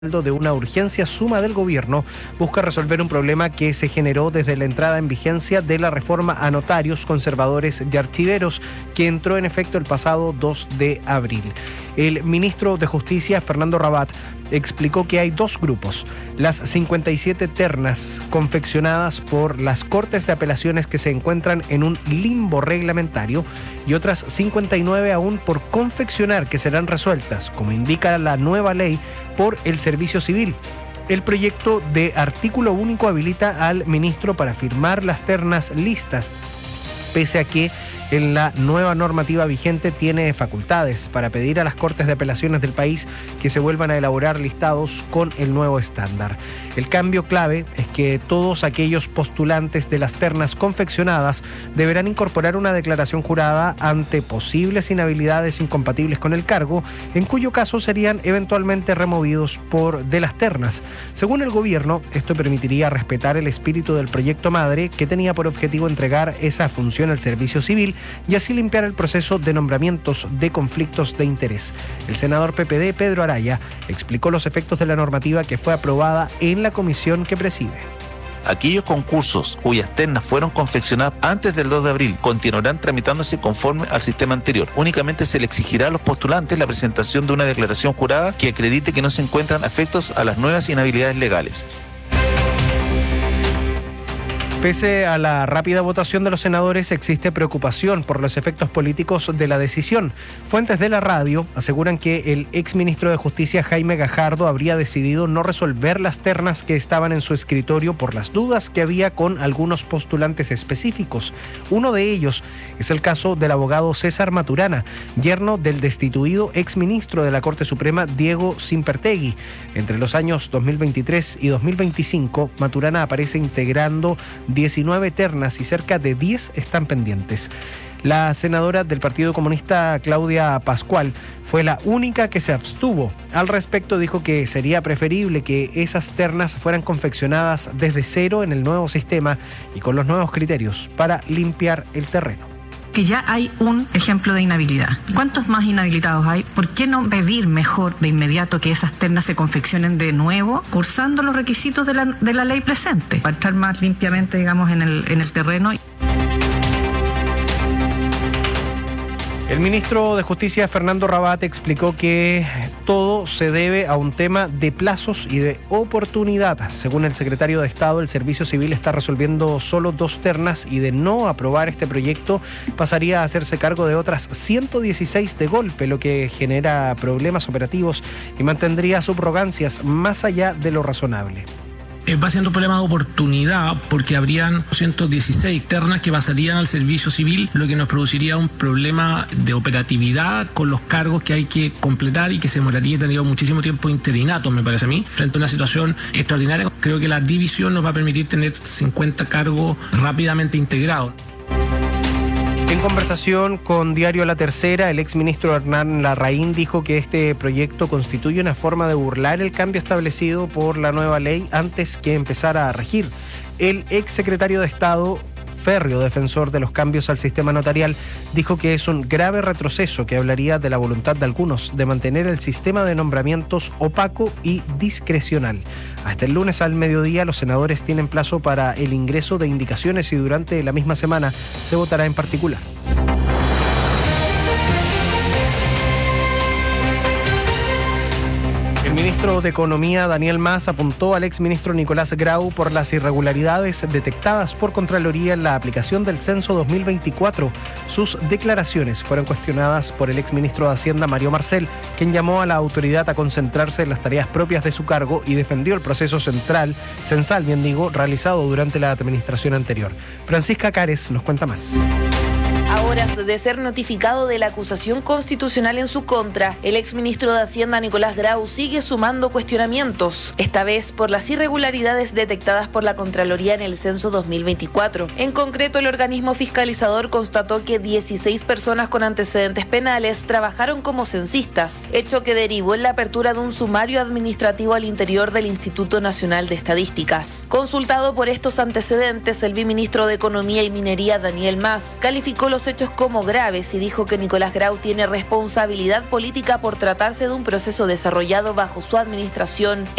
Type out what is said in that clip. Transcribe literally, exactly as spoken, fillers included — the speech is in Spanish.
de una urgencia suma del gobierno busca resolver un problema que se generó desde la entrada en vigencia de la reforma a notarios, conservadores y archiveros que entró en efecto el pasado dos de abril. El ministro de Justicia, Fernando Rabat, explicó que hay dos grupos: las cincuenta y siete ternas confeccionadas por las Cortes de Apelaciones que se encuentran en un limbo reglamentario y otras cincuenta y nueve aún por confeccionar que serán resueltas, como indica la nueva ley, por el Servicio Civil. El proyecto de artículo único habilita al ministro para firmar las ternas listas, pese a que en la nueva normativa vigente tiene facultades para pedir a las Cortes de Apelaciones del país que se vuelvan a elaborar listados con el nuevo estándar. El cambio clave es que todos aquellos postulantes de las ternas confeccionadas deberán incorporar una declaración jurada ante posibles inhabilidades incompatibles con el cargo, en cuyo caso serían eventualmente removidos por de las ternas. Según el gobierno, esto permitiría respetar el espíritu del proyecto madre, que tenía por objetivo entregar esa función al Servicio Civil y así limpiar el proceso de nombramientos de conflictos de interés. El senador P P D, Pedro Araya, explicó los efectos de la normativa que fue aprobada en la comisión que preside. Aquellos concursos cuyas ternas fueron confeccionadas antes del dos de abril continuarán tramitándose conforme al sistema anterior. Únicamente se le exigirá a los postulantes la presentación de una declaración jurada que acredite que no se encuentran afectos a las nuevas inhabilidades legales. Pese a la rápida votación de los senadores, existe preocupación por los efectos políticos de la decisión. Fuentes de la radio aseguran que el exministro de Justicia, Jaime Gajardo, habría decidido no resolver las ternas que estaban en su escritorio por las dudas que había con algunos postulantes específicos. Uno de ellos es el caso del abogado César Maturana, yerno del destituido exministro de la Corte Suprema, Diego Simpertegui. Entre los años dos mil veintitrés y dos mil veinticinco, Maturana aparece integrando diecinueve ternas y cerca de diez están pendientes. La senadora del Partido Comunista, Claudia Pascual, fue la única que se abstuvo. Al respecto, dijo que sería preferible que esas ternas fueran confeccionadas desde cero en el nuevo sistema y con los nuevos criterios para limpiar el terreno. Que ya hay un ejemplo de inhabilidad. ¿Cuántos más inhabilitados hay? ¿Por qué no pedir mejor de inmediato que esas ternas se confeccionen de nuevo, cursando los requisitos de la, de la ley presente, para estar más limpiamente, digamos, en el, en el terreno? El ministro de Justicia, Fernando Rabat, explicó que todo se debe a un tema de plazos y de oportunidad. Según el secretario de Estado, el Servicio Civil está resolviendo solo dos ternas y de no aprobar este proyecto pasaría a hacerse cargo de otras ciento dieciséis de golpe, lo que genera problemas operativos y mantendría subrogancias más allá de lo razonable. Va siendo un problema de oportunidad porque habrían ciento dieciséis ternas que pasarían al servicio civil, lo que nos produciría un problema de operatividad con los cargos que hay que completar y que se demoraría y tendría muchísimo tiempo interinato, me parece a mí, frente a una situación extraordinaria. Creo que la división nos va a permitir tener cincuenta cargos rápidamente integrados. En conversación con Diario La Tercera, el exministro Hernán Larraín dijo que este proyecto constituye una forma de burlar el cambio establecido por la nueva ley antes que empezara a regir. El exsecretario de Estado, férreo defensor de los cambios al sistema notarial, dijo que es un grave retroceso que hablaría de la voluntad de algunos de mantener el sistema de nombramientos opaco y discrecional. Hasta el lunes al mediodía los senadores tienen plazo para el ingreso de indicaciones y durante la misma semana se votará en particular. El ministro de Economía, Daniel Mas, apuntó al exministro Nicolás Grau por las irregularidades detectadas por Contraloría en la aplicación del censo dos mil veinticuatro. Sus declaraciones fueron cuestionadas por el exministro de Hacienda, Mario Marcel, quien llamó a la autoridad a concentrarse en las tareas propias de su cargo y defendió el proceso central, censal, bien digo, realizado durante la administración anterior. Francisca Cares nos cuenta más. A horas de ser notificado de la acusación constitucional en su contra, el exministro de Hacienda, Nicolás Grau, sigue sumando cuestionamientos, esta vez por las irregularidades detectadas por la Contraloría en el censo dos mil veinticuatro. En concreto, el organismo fiscalizador constató que dieciséis personas con antecedentes penales trabajaron como censistas, hecho que derivó en la apertura de un sumario administrativo al interior del Instituto Nacional de Estadísticas. Consultado por estos antecedentes, el viceministro de Economía y Minería, Daniel Mas, calificó los los hechos como graves y dijo que Nicolás Grau tiene responsabilidad política por tratarse de un proceso desarrollado bajo su administración